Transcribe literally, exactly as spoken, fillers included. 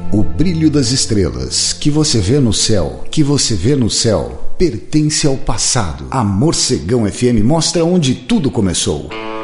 O brilho das estrelas que você vê no céu, que você vê no céu, pertence ao passado. A Morcegão F M mostra onde tudo começou.